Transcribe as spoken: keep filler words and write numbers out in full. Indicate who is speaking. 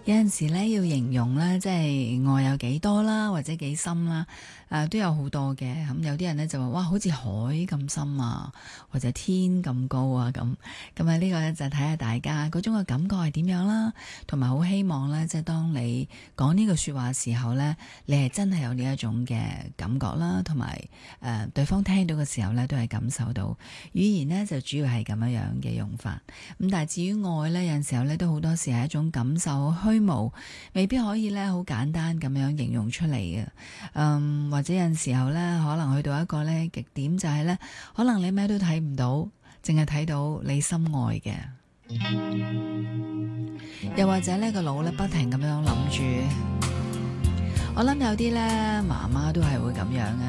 Speaker 1: 有陣時咧要形容咧，即係愛有幾多啦，或者幾深啦，誒、呃、都有好多嘅。咁有啲人咧就話哇，好似海咁深啊，或者天咁高啊咁。咁啊呢個咧就睇下大家嗰種嘅感覺係點樣啦，同埋好希望咧，即係當你講呢個說話嘅時候咧，你係真係有呢一種嘅感覺啦，同埋誒對方聽到嘅時候咧都係感受到。語言咧就主要係咁樣樣嘅用法。咁但係至於愛咧，有陣時候咧都好多時係一種感受，虛無，未必可以咧好簡單咁樣形容出嚟嘅。嗯，或者有陣時候咧，可能去到一個咧極點，就係咧，可能你咩都睇唔到，淨係睇到你心愛嘅。又或者呢個腦咧不停咁樣諗住，我諗有啲咧媽媽都係會咁樣嘅。